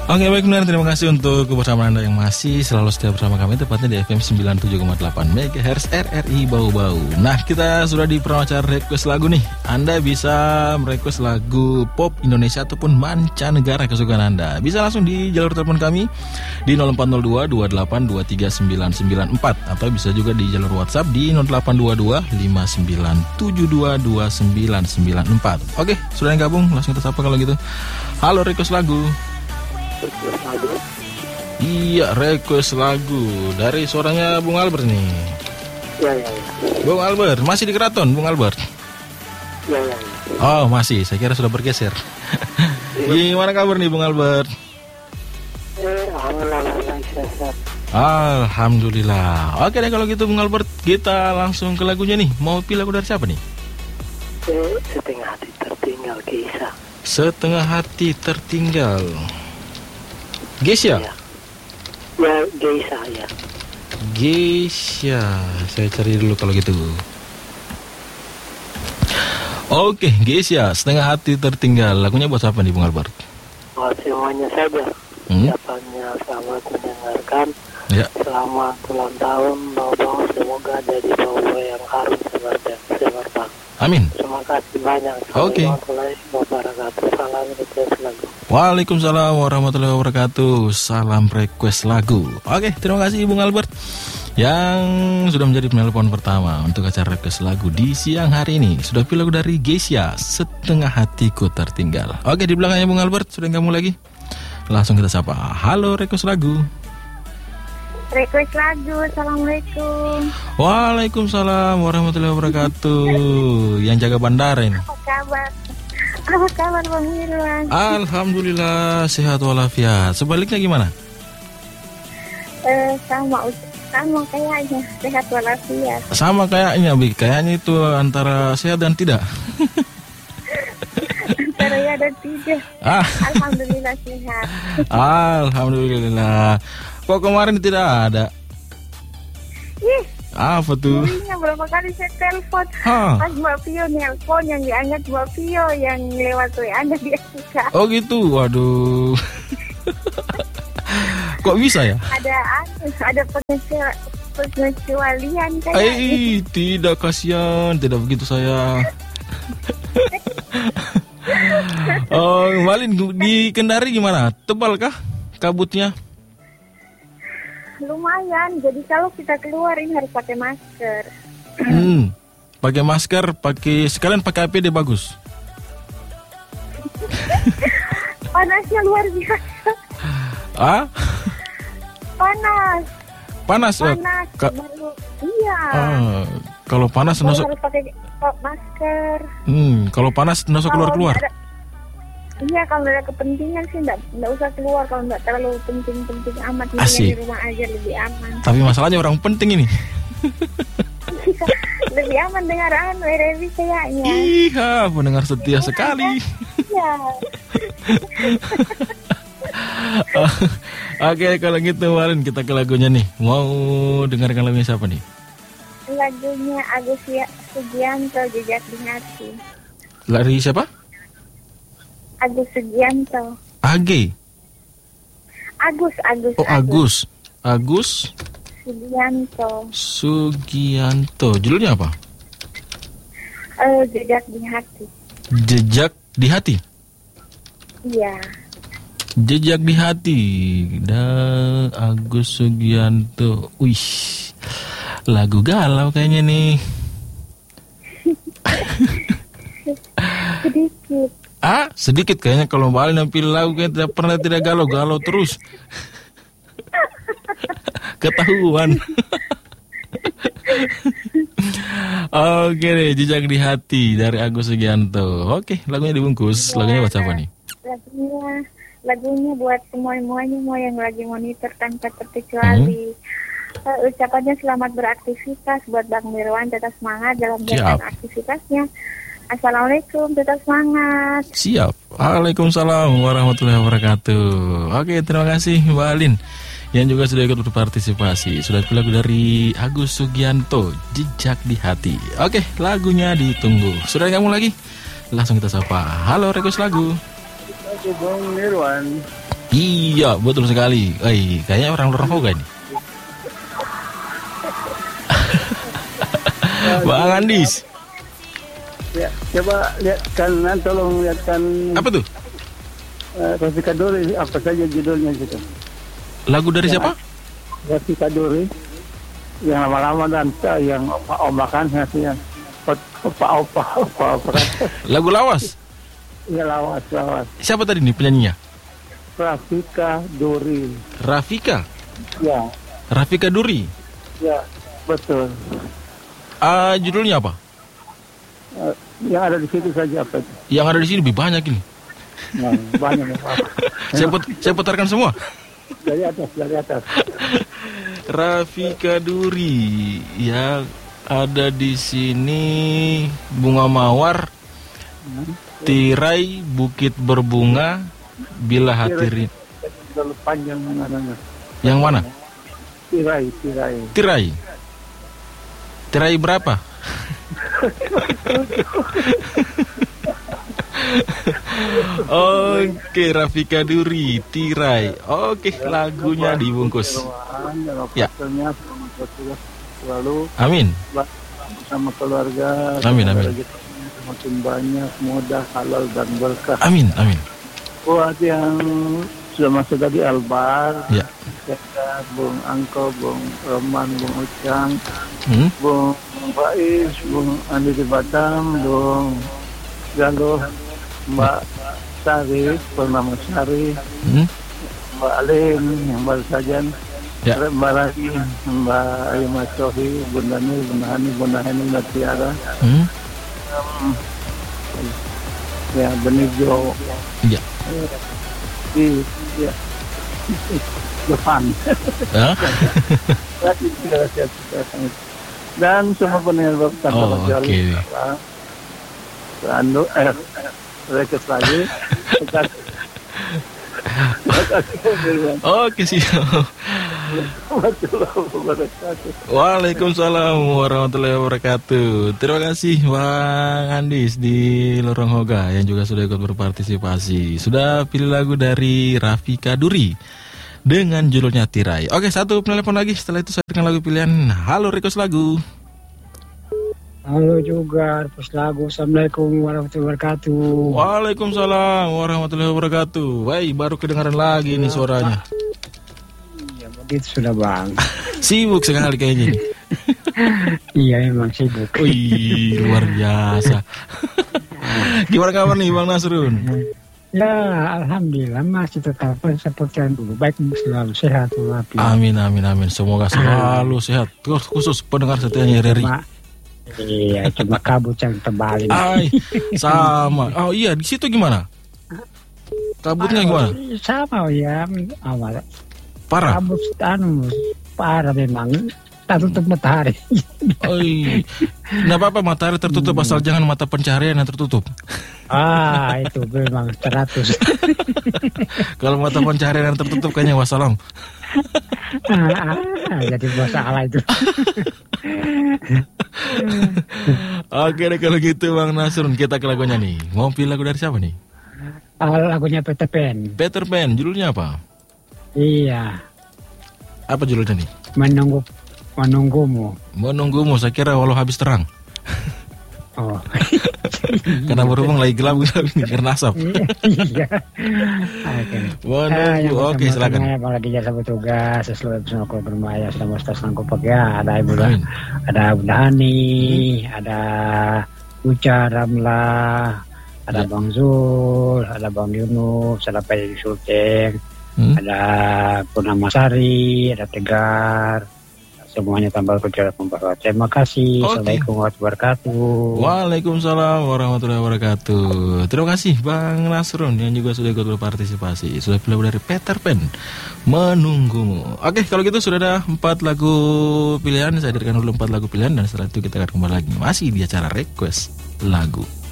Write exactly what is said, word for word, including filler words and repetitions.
Oke, baik benar, terima kasih untuk kebersamaan Anda yang masih selalu setia bersama kami, tepatnya di F M sembilan puluh tujuh koma delapan megahertz R R I Bau-Bau. Nah, kita sudah di perwacara request lagu nih. Anda bisa merequest lagu pop Indonesia ataupun mancanegara kesukaan Anda. Bisa langsung di jalur telepon kami di nol empat nol dua dua delapan dua tiga sembilan sembilan empat, atau bisa juga di jalur WhatsApp di nol delapan dua dua lima sembilan tujuh dua dua sembilan sembilan empat. Oke, sudah yang gabung, langsung kita sapa kalau gitu. Halo, request lagu. Request lagu. Iya, request lagu dari suaranya Bung Albert nih. Ya, ya, ya. Bung Albert, masih di Keraton, Bung Albert? Ya, ya, ya. Oh, masih, saya kira sudah bergeser. Gimana kabar nih Bung Albert? Eh, alhamdulillah, sehat. Alhamdulillah. Oke deh kalau gitu Bung Albert, kita langsung ke lagunya nih. Mau pilih lagu dari siapa nih? Eh, setengah hati tertinggal Geisha. Setengah hati tertinggal. Geisha? Ya, ya Geisha ya. Geisha, saya cari dulu kalau gitu. Oke, Geisha, setengah hati tertinggal. Lagunya buat siapa nih Bung Albert? Oh, semuanya saja. Hmm? Siapanya selamat mendengarkan. Ya. Selamat ulang tahun Bau-Bau, semoga jadi Bau-Bau yang harum seperti semerbak. Amin. Terima kasih banyak. Oke. Assalamualaikum wabarakatuh. Salam request lagu. Waalaikumsalam warahmatullahi wabarakatuh. Salam request lagu. Oke, terima kasih Bung Albert yang sudah menjadi penelpon pertama untuk acara request lagu di siang hari ini. Sudah pilih lagu dari Geisha, Setengah Hatiku Tertinggal. Oke, di belakangnya Bung Albert, sudah kamu lagi. Langsung kita sapa. Halo, request lagu. Request lagu, assalamualaikum. Waalaikumsalam warahmatullahi wabarakatuh. Yang jaga bandara ini. Apa kabar? Apa kabar Bang Irwan? Alhamdulillah sehat walafiat. Sebaliknya gimana? Eh, sama sama kayaknya sehat walafiat. Sama kayaknya, Bi. Kayaknya itu antara sehat dan tidak. Antara ya dan tidak. Ah. Alhamdulillah sehat. Alhamdulillah. Kok kemarin tidak ada? Ih, apa tuh? dirinya berapa kali saya telepon. Hah. Pas Mbak Pio nelpon, yang diangkat Mbak Pio, yang lewat W A Anda dia suka. Oh gitu, waduh. Kok bisa ya? Ada ada pengecualian pengecualian kan? Eh, tidak, kasihan, tidak begitu saya. Oh, Malin di Kendari gimana? Tebal kah kabutnya? Lumayan, jadi kalau kita keluar ini harus pakai masker. Hmm, pakai masker, pakai sekalian pakai A P D bagus. Panasnya luar biasa. Ah? Panas. Panas. Panas. Ka- baru, iya. ah, kalau panas Baru nosok. harus pakai masker. Hmm, kalau panas nosok keluar-keluar. Kalau ada- Iya, kalau ada kepentingan sih enggak enggak usah keluar, kalau enggak terlalu penting-penting amat, Asik. di rumah aja lebih aman. Tapi masalahnya orang penting ini. Lebih aman dengar anu R R I kayaknya. Iya, pendengar setia sekali. Iya. Oke, kalau gitu Malin kita ke lagunya nih. Mau dengarkan lagunya siapa nih? Lagunya Agus Sugianto, Jejak di Hati. Dari siapa? Agus Sugianto. A G. Agus, Agus. Oh, Agus. Agus Sugianto. Sugianto. Judulnya apa? Eh, Jejak di Hati. Jejak di Hati. Iya. Jejak di Hati. Da Agus Sugianto. Wih. Lagu galau kayaknya nih. Sedikit. Ah, sedikit kayaknya kalau Mbak Alin yang pilih lagu kayaknya tidak pernah tidak galau, galau terus. Ketahuan. Oke deh, Jejak di Hati dari Agus Sugianto. Oke, lagunya dibungkus. Lagunya buat siapa nih? Lagunya, lagunya buat semua-semuanya mau yang lagi monitor tanpa terkecuali. Hmm. Uh, ucapannya selamat beraktivitas buat Bang Mirwan, tetap semangat dalam menjalankan aktivitasnya. Assalamualaikum, tetap semangat. Siap. Waalaikumsalam warahmatullahi wabarakatuh. Oke, terima kasih Mbak Alin yang juga sudah ikut berpartisipasi. Sudah pilih lagu dari Agus Sugianto, Jejak di Hati. Oke, lagunya ditunggu. Sudah kamu lagi? Langsung kita sapa. Halo, request lagu. Oke, Bang Nirwan. Iya, betul sekali. Eh, kayaknya orang Lorong Hoga ini. Bang Andis. Ya, coba lihatkan, tolong lihatkan. Apa tuh? Uh, Rafika Duri, apa saja judulnya gitu. Lagu dari ya, siapa? Rafika Duri. Yang lama-lama dan yang opa-obakan hasilnya. Opa-opa, opa-opa. Lagu lawas? Iya, lawas, lawas. Siapa tadi nih penyanyinya? Rafika Duri. Rafika? Ya. Rafika Duri? Ya, betul. Uh, judulnya apa? Uh, yang ada di situ saja apa itu? Yang ada di sini lebih banyak ini. Nah, banyak ya, Pak. saya, put, saya putarkan semua. Dari atas, dari atas. Rafika Duri yang ada di sini, Bunga Mawar, hmm. Tirai, Bukit Berbunga, Bila Hati Rin. Terlalu panjang namanya. Yang mana? Tirai, tirai. Tirai. Tirai berapa? Oke, Rafika Duri, Tirai. Oke, lagunya dibungkus. Ya. Selalu. Amin. Bersama keluarga. Amin, amin. Semakin banyak, mudah, halal dan berkah. Amin, amin. Buat yang sudah masuk tadi Albar, ya. Bung Angko, Bung Roman, Bung Ucang, hmm? Bung Faiz, Bung Andi di Batam, Bung Galuh, Mbak Sari, Purnama Sari, hmm? Mbak Alin, yang baru saja, ya. Mbak Ragi, Mbak Ayu Masohi, Bunda Nur, Bunda Hani, Bunda Hani, Bunda Tiara, hmm? um, ya Benijo, ya, di ya depan, dan semua pendengar tanpa oh, kecuali, Anu, eh, request lagi. Oke sih. Waalaikumsalam warahmatullahi wabarakatuh. Terima kasih Bang Andis di Lorong Hoga yang juga sudah ikut berpartisipasi. Sudah pilih lagu dari Rafika Duri dengan judulnya Tirai. Oke, satu penelepon lagi. Setelah itu saya dengan lagu pilihan. Halo, request lagu. Halo juga, request lagu. Assalamualaikum warahmatullahi wabarakatuh. Waalaikumsalam warahmatullahi wabarakatuh. Wah, baru kedengaran lagi nih suaranya. Iya, begitu sudah Bang. Sibuk sekali kayaknya. Iya, emang sibuk. Wih, luar biasa. Gimana kabar nih Bang Nasrun? Ya, alhamdulillah masih tetap seperti yang dulu. Baik, selalu sehat walafiat. Amin, amin, amin. Semoga selalu sehat. Khusus pendengar setianya Reri. Iya, cuma kabut yang tebal ini. Ay, sama. Oh iya, di situ gimana? Kabutnya gimana? Sama ya, awal. Parah. Kabut anu parah memang. Tak tutup matahari. Oh, nggak apa-apa matahari tertutup hmm. asal jangan mata pencaharian yang tertutup. Ah, itu memang teratus. Kalau mata pencaharian yang tertutup kayaknya wassalam. ah, ah, jadi masalah itu. Oke deh kalau gitu Bang Nasrun, kita ke lagunya nih. Mau pilih lagu dari siapa nih? Uh, lagunya Peter Pan. Peter Pan, judulnya apa? Iya. Apa judulnya nih? Menunggu Menunggumu. Menunggumu, saya kira walau habis terang. Oh. Karena berhubung lagi gelap-gelap ini karena asap. Iya. Oke. Menunggu. Uh, Oke, silakan. Kalau lagi jasa bertugas sesuai bersama keluarga bermaya sama staf sanggup ya, ada Ibu Amin. Ada Bunda Hani, hmm. ada Uca Ramla, ada ya. Bang Zul, ada Bang Yunus, ada Pak Yudi Sulteng, hmm. ada Purnama Sari, ada Tegar. Semuanya tambah kerja pembawa. Terima kasih. Okay. Assalamualaikum warahmatullahi wabarakatuh. Waalaikumsalam warahmatullahi wabarakatuh. Terima kasih Bang Nasrun yang juga sudah ikut berpartisipasi. Sudah pilih dari Peter Pan, Menunggumu. Oke, kalau gitu sudah ada empat lagu pilihan. Saya hadirkan dulu empat lagu pilihan dan setelah itu kita akan kembali lagi masih di acara request lagu.